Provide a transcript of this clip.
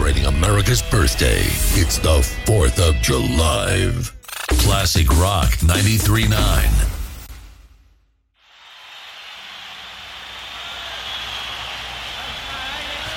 celebrating America's birthday. It's the 4th of July. Classic Rock 93.9.